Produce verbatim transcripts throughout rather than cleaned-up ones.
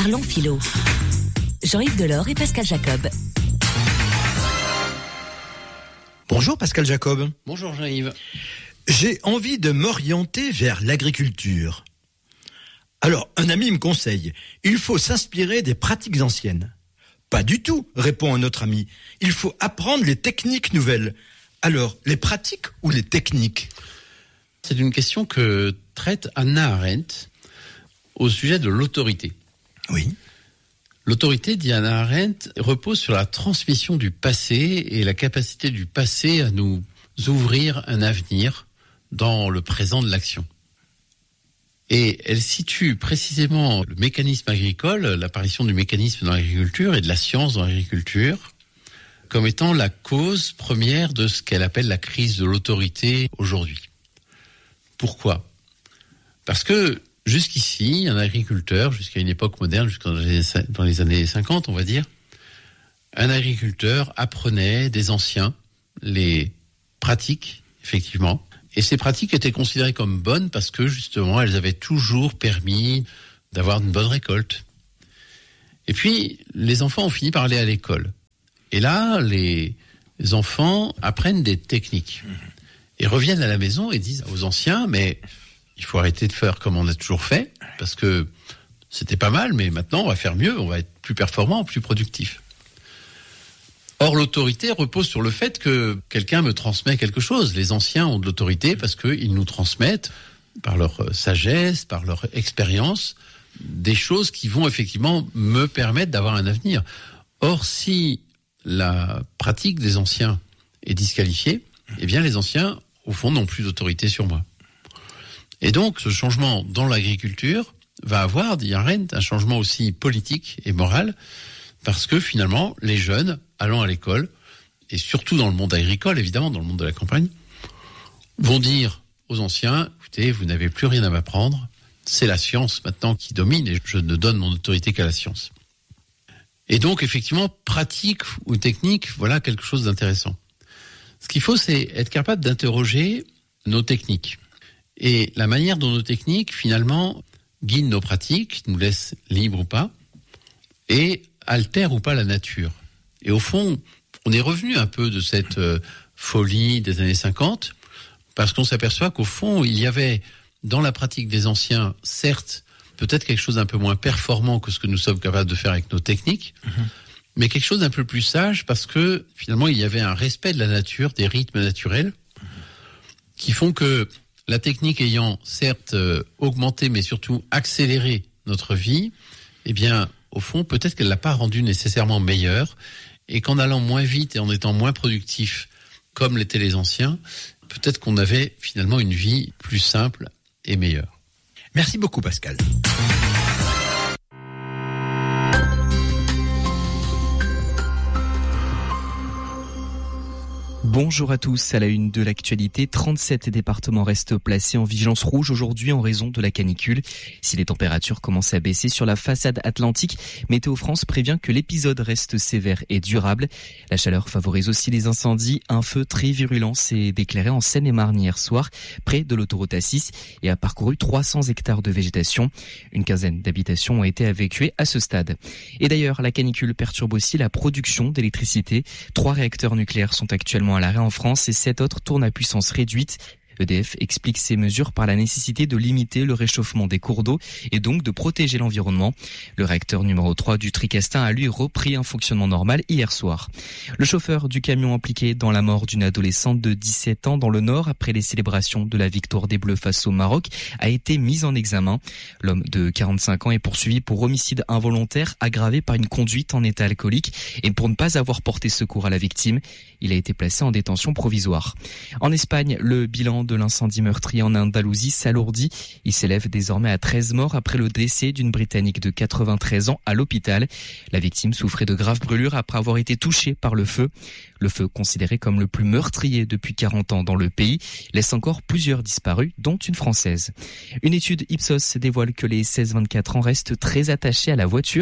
Parlons philo. Jean-Yves Delors et Pascal Jacob. Bonjour Pascal Jacob. Bonjour Jean-Yves. J'ai envie de m'orienter vers l'agriculture. Alors, un ami me conseille, il faut s'inspirer des pratiques anciennes. Pas du tout, répond un autre ami. Il faut apprendre les techniques nouvelles. Alors, les pratiques ou les techniques ? C'est une question que traite Hannah Arendt au sujet de l'autorité. Oui. L'autorité, dit Hannah Arendt, repose sur la transmission du passé et la capacité du passé à nous ouvrir un avenir dans le présent de l'action. Et elle situe précisément le mécanisme agricole, l'apparition du mécanisme dans l'agriculture et de la science dans l'agriculture, comme étant la cause première de ce qu'elle appelle la crise de l'autorité aujourd'hui. Pourquoi ? Parce que jusqu'ici, un agriculteur, jusqu'à une époque moderne, jusqu'à dans les années cinquante, on va dire, un agriculteur apprenait des anciens les pratiques, effectivement, et ces pratiques étaient considérées comme bonnes parce que, justement, elles avaient toujours permis d'avoir une bonne récolte. Et puis, les enfants ont fini par aller à l'école. Et là, les enfants apprennent des techniques. Et reviennent à la maison et disent aux anciens, mais il faut arrêter de faire comme on a toujours fait, parce que c'était pas mal, mais maintenant on va faire mieux, on va être plus performant, plus productif. Or, l'autorité repose sur le fait que quelqu'un me transmet quelque chose. Les anciens ont de l'autorité parce qu'ils nous transmettent, par leur sagesse, par leur expérience, des choses qui vont effectivement me permettre d'avoir un avenir. Or, si la pratique des anciens est disqualifiée, eh bien les anciens, au fond, n'ont plus d'autorité sur moi. Et donc, ce changement dans l'agriculture va avoir, dit Arendt, un changement aussi politique et moral, parce que finalement, les jeunes allant à l'école, et surtout dans le monde agricole, évidemment, dans le monde de la campagne, vont dire aux anciens, écoutez, vous n'avez plus rien à m'apprendre, c'est la science maintenant qui domine, et je ne donne mon autorité qu'à la science. Et donc, effectivement, pratique ou technique, voilà quelque chose d'intéressant. Ce qu'il faut, c'est être capable d'interroger nos techniques. Et la manière dont nos techniques, finalement, guident nos pratiques, nous laissent libres ou pas, et altèrent ou pas la nature. Et au fond, on est revenu un peu de cette euh, folie des années cinquante, parce qu'on s'aperçoit qu'au fond, il y avait, dans la pratique des anciens, certes, peut-être quelque chose d'un peu moins performant que ce que nous sommes capables de faire avec nos techniques, mmh. mais quelque chose d'un peu plus sage, parce que, finalement, il y avait un respect de la nature, des rythmes naturels, mmh. qui font que la technique ayant, certes, euh, augmenté, mais surtout accéléré notre vie, eh bien, au fond, peut-être qu'elle ne l'a pas rendue nécessairement meilleure, et qu'en allant moins vite et en étant moins productif, comme l'étaient les anciens, peut-être qu'on avait finalement une vie plus simple et meilleure. Merci beaucoup Pascal. Bonjour à tous, à la une de l'actualité, trente-sept départements restent placés en vigilance rouge aujourd'hui en raison de la canicule. Si les températures commencent à baisser sur la façade atlantique, Météo France prévient que l'épisode reste sévère et durable. La chaleur favorise aussi les incendies. Un feu très virulent s'est déclaré en Seine-et-Marne hier soir, près de l'autoroute A six, et a parcouru trois cents hectares de végétation. Une quinzaine d'habitations ont été évacuées à ce stade. Et d'ailleurs, la canicule perturbe aussi la production d'électricité. Trois réacteurs nucléaires sont actuellement à l'arrêt en France et sept autres tournent à puissance réduite. E D F explique ces mesures par la nécessité de limiter le réchauffement des cours d'eau et donc de protéger l'environnement. Le réacteur numéro trois du Tricastin a lui repris un fonctionnement normal hier soir. Le chauffeur du camion impliqué dans la mort d'une adolescente de dix-sept ans dans le Nord après les célébrations de la victoire des Bleus face au Maroc a été mis en examen. L'homme de quarante-cinq ans est poursuivi pour homicide involontaire aggravé par une conduite en état alcoolique et pour ne pas avoir porté secours à la victime. Il a été placé en détention provisoire. En Espagne, le bilan de l'incendie meurtrier en Andalousie s'alourdit. Il s'élève désormais à treize morts après le décès d'une Britannique de quatre-vingt-treize ans à l'hôpital. La victime souffrait de graves brûlures après avoir été touchée par le feu. Le feu, considéré comme le plus meurtrier depuis quarante ans dans le pays, laisse encore plusieurs disparus, dont une Française. Une étude Ipsos dévoile que les seize vingt-quatre ans restent très attachés à la voiture.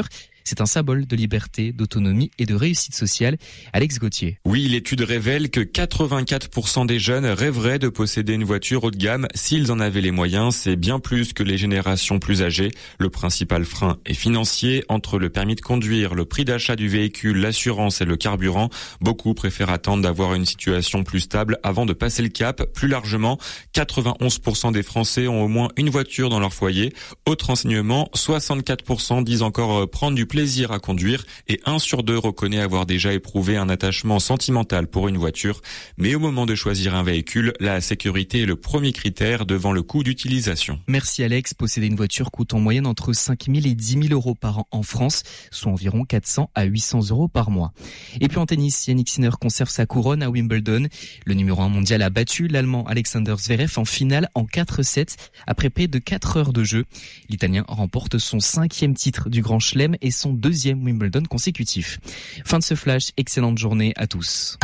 C'est un symbole de liberté, d'autonomie et de réussite sociale. Alex Gauthier. Oui, l'étude révèle que quatre-vingt-quatre pour cent des jeunes rêveraient de posséder une voiture haut de gamme s'ils en avaient les moyens. C'est bien plus que les générations plus âgées. Le principal frein est financier. Entre le permis de conduire, le prix d'achat du véhicule, l'assurance et le carburant, beaucoup préfèrent attendre d'avoir une situation plus stable avant de passer le cap. Plus largement, quatre-vingt-onze pour cent des Français ont au moins une voiture dans leur foyer. Autre enseignement, soixante-quatre pour cent disent encore prendre du plaisir à conduire et un sur deux reconnaît avoir déjà éprouvé un attachement sentimental pour une voiture. Mais au moment de choisir un véhicule, la sécurité est le premier critère devant le coût d'utilisation. Merci Alex. Posséder une voiture coûte en moyenne entre cinq mille et dix mille euros par an en France, soit environ quatre cents à huit cents euros par mois. Et puis en tennis, Yannick Sinner conserve sa couronne à Wimbledon. Le numéro un mondial a battu l'Allemand Alexander Zverev en finale en quatre sept après près de quatre heures de jeu. L'Italien remporte son cinquième titre du Grand Chelem et son deuxième Wimbledon consécutif. Fin de ce flash, excellente journée à tous.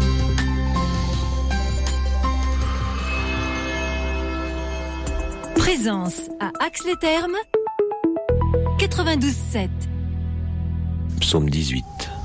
Présence à Ax-les-Thermes quatre-vingt-douze sept. Psaume dix-huit.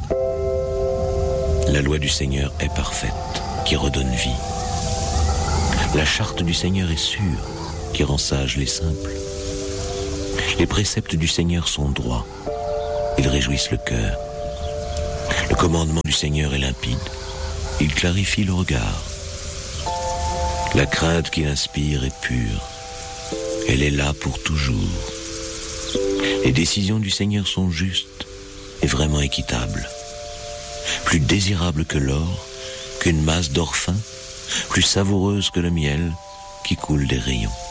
La loi du Seigneur est parfaite, qui redonne vie. La charte du Seigneur est sûre, qui rend sages les simples. Les préceptes du Seigneur sont droits, ils réjouissent le cœur. Le commandement du Seigneur est limpide, il clarifie le regard. La crainte qu'il inspire est pure, elle est là pour toujours. Les décisions du Seigneur sont justes et vraiment équitables. Plus désirables que l'or, qu'une masse d'or fin, plus savoureuse que le miel qui coule des rayons.